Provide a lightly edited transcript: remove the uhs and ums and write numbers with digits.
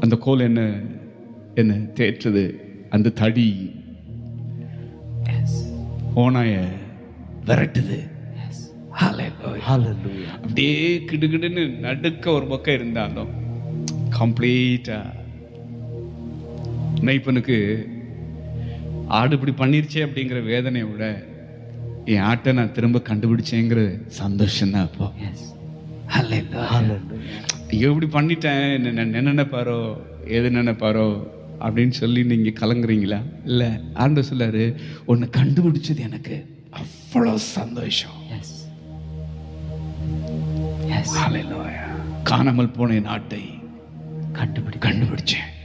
அந்த கோல் என்ன என்ன தேற்றுது, அந்த தடி ஓனாய விரட்டுது. Hallelujah. அப்படியே கிடுகிடுன்னு நடுக்க ஒரு பக்கம் இருந்தாலும் கம்ப்ளீட்டா நைப்பனுக்கு ஆடு இப்படி பண்ணிருச்சே அப்படிங்கிற வேதனையை விட என் ஆட்டை நான் திரும்ப கண்டுபிடிச்சேங்கிற சந்தோஷம் தான். அப்போ Hallelujah. ஐயோ இப்படி பண்ணிட்டேன், என்ன நினைப்பாரோ எது நினைப்பாரோ அப்படின்னு சொல்லி நீங்க கலங்குறீங்களா? இல்ல, ஆண்டவர் சொல்லாரு, உன்னை கண்டுபிடிச்சது எனக்கு அவ்வளவு சந்தோஷம். Yes. Yes. ஹல்லேலூயா. காணாமல் போன என் ஆட்டை கண்டுபிடிச்சேன். கண்டுபிடிச்சேன்.